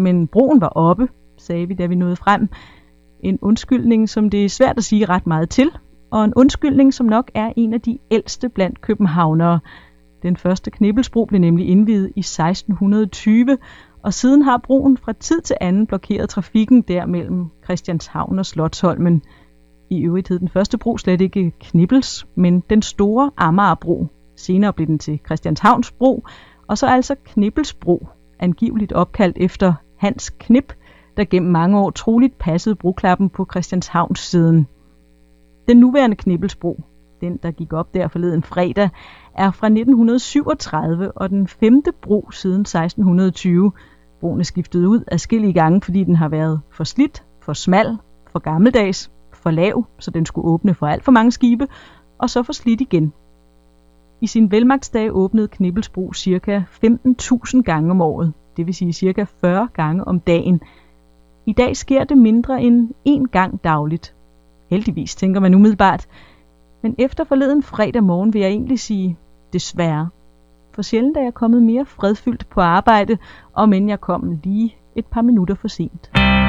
Men broen var oppe, sagde vi, da vi nåede frem. En undskyldning, som det er svært at sige ret meget til, og en undskyldning, som nok er en af de ældste blandt københavnere. Den første Knippelsbro blev nemlig indviet i 1620, og siden har broen fra tid til anden blokeret trafikken der mellem Christianshavn og Slotsholmen. I øvrigt hed den første bro slet ikke Knippels, men den store Amagerbro. Senere blev den til Christianshavnsbro, og så altså Knippelsbro, angiveligt opkaldt efter Hans Knip, der gennem mange år troligt passede broklappen på Christianshavns-siden. Den nuværende Knippelsbro, den der gik op der forleden fredag, er fra 1937 og den 5. bro siden 1620. Broen er skiftet ud adskillige gange, fordi den har været for slidt, for smal, for gammeldags, for lav, så den skulle åbne for alt for mange skibe, og så for slidt igen. I sin velmagtsdage åbnede Knippelsbro ca. 15.000 gange om året, det vil sige ca. 40 gange om dagen. I dag sker det mindre end 1 gang dagligt. Heldigvis, tænker man umiddelbart. Men efter forleden fredag morgen vil jeg egentlig sige desværre. For sjældent er jeg kommet mere fredfyldt på arbejde, om end jeg kom lige et par minutter for sent.